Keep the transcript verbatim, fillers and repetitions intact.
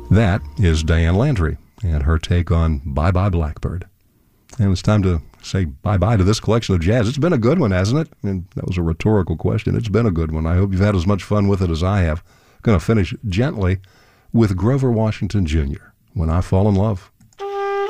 That is Diane Landry and her take on Bye Bye Blackbird. And it's time to say bye-bye to this collection of jazz. It's been a good one, hasn't it? And that was a rhetorical question. It's been a good one. I hope you've had as much fun with it as I have. Going to finish gently with Grover Washington Junior, When I Fall in Love.